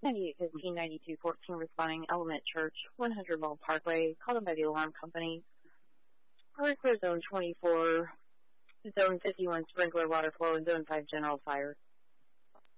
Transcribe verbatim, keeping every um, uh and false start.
ninety-eight fifteen, ninety-two fourteen, responding Element Church, one hundred Mall Parkway, called in by the alarm company. Alert for Zone twenty-four, Zone fifty-one, sprinkler water flow, and Zone five, general fire.